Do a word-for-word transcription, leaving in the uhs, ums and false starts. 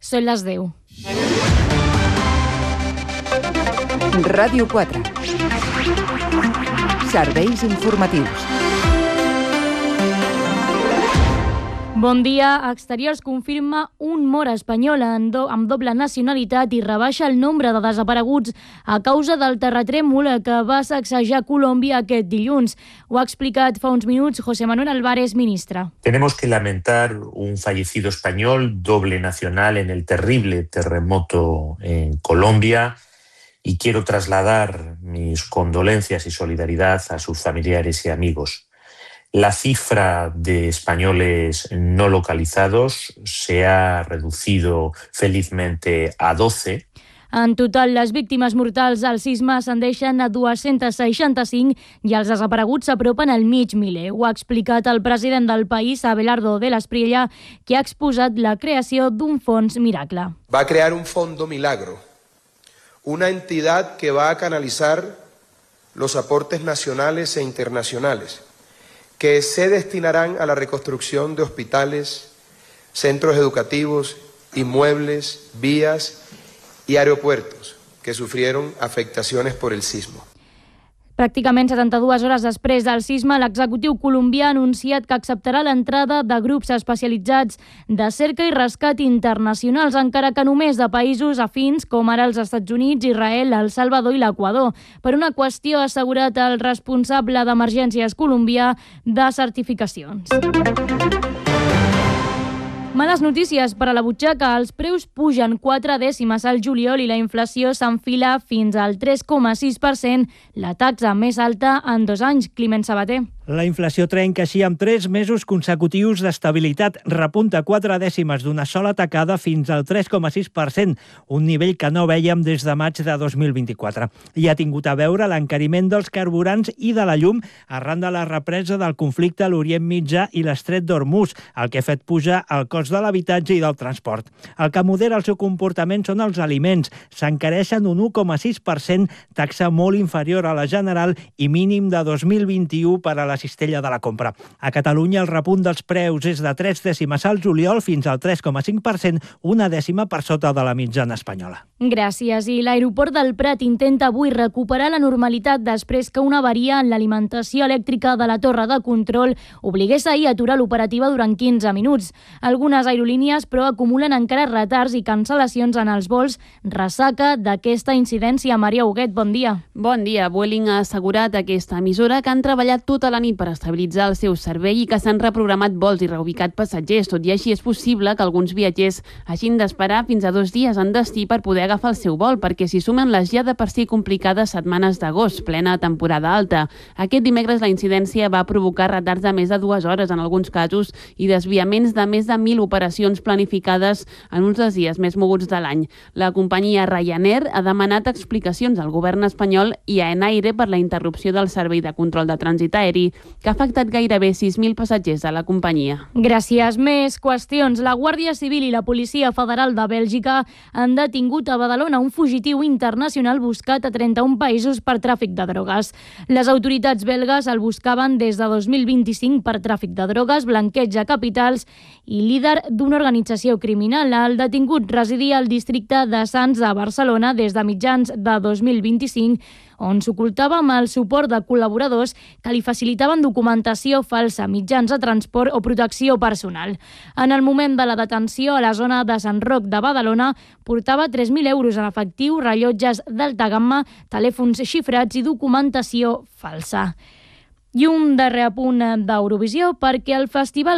Són les deu. Ràdio quatre. Serveis informatius. Bon dia. Exteriors confirma un mort espanyol amb doble nacionalitat i rebaixa el nombre de desapareguts a causa del terratrèmol que va sacsejar Colòmbia aquest dilluns. Ho ha explicat fa uns minuts José Manuel Álvarez, ministre. Tenemos que lamentar un fallecido español doble nacional en el terrible terremoto en Colombia y quiero trasladar mis condolencias y solidaridad a sus familiares y amigos. La cifra de españoles no localizados se ha reducido felizmente a doce. En total, les víctimes mortals al sisme ascendeixen a dos-cents seixanta-cinc i els desapareguts s'apropen al mig miler. Ho ha explicat el president del país, Abelardo de l'Espriella, que ha exposat la creació d'un fons miracle. Va a crear un fondo milagro, una entidad que va a canalizar los aportes nacionales e internacionales, que se destinarán a la reconstrucción de hospitales, centros educativos, inmuebles, vías y aeropuertos que sufrieron afectaciones por el sismo. Pràcticament setanta-dues hores després del sisme, l'executiu colombià ha anunciat que acceptarà l'entrada de grups especialitzats de cerca i rescat internacionals, encara que només de països afins com ara els Estats Units, Israel, El Salvador i l'Equador. Per una qüestió, ha assegurat el responsable d'emergències colombià de certificacions. Males notícies per a la butxaca. Els preus pugen quatre dècimes al juliol i la inflació s'enfila fins al tres coma sis per cent, la taxa més alta en dos anys. Climent Sabater. La inflació trenca així amb tres mesos consecutius d'estabilitat. Repunta quatre dècimes d'una sola tacada fins al tres coma sis per cent, un nivell que no vèiem des de maig de dos mil vint-i-quatre. I ha tingut a veure l'encariment dels carburants i de la llum arran de la represa del conflicte a l'Orient Mitjà i l'estret d'Hormuz, el que ha fet pujar el cost de l'habitatge i del transport. El que modera el seu comportament són els aliments. S'encareixen un u coma sis per cent, taxa molt inferior a la general i mínim de dos mil vint-i-u per a la cistella de la compra. A Catalunya el repunt dels preus és de tres dècimes al juliol fins al tres coma cinc per cent, una dècima per sota de la mitjana espanyola. Gràcies. I l'aeroport del Prat intenta avui recuperar la normalitat després que una avaria en l'alimentació elèctrica de la torre de control obligués ahir a aturar l'operativa durant quinze minuts. Algunes aerolínies, però, acumulen encara retards i cancel·lacions en els vols. Ressaca d'aquesta incidència. Maria Huguet, bon dia. Bon dia. Vueling ha assegurat a aquesta emissora que han treballat tota la nit per estabilitzar el seu servei i que s'han reprogramat vols i reubicat passatgers. Tot i així, és possible que alguns viatgers hagin d'esperar fins a dos dies en destí per poder agafar el seu vol, perquè s'hi sumen les ja de per si complicades setmanes d'agost, plena temporada alta. Aquest dimecres la incidència va provocar retards de més de dues hores en alguns casos i desviaments de més de mil operacions planificades en uns dels dies més moguts de l'any. La companyia Ryanair ha demanat explicacions al govern espanyol i a Enaire per la interrupció del servei de control de trànsit aeri, que ha afectat gairebé sis mil passatgers de la companyia. Gràcies. Més qüestions. La Guàrdia Civil i la Policia Federal de Bèlgica han detingut a Badalona un fugitiu internacional buscat a trenta-un països per tràfic de drogues. Les autoritats belgues el buscaven des de dos mil vint-i-cinc per tràfic de drogues, blanqueig de capitals i líder d'una organització criminal. El detingut residia al districte de Sants de Barcelona des de mitjans de dos mil vint-i-cinc, on s'ocultava amb el suport de col·laboradors que li facilitaven documentació falsa, mitjans de transport o protecció personal. En el moment de la detenció, a la zona de Sant Roc de Badalona, portava tres mil euros en efectiu, rellotges d'alta gamma, telèfons xifrats i documentació falsa. I un darrer apunt d'Eurovisió, perquè el festival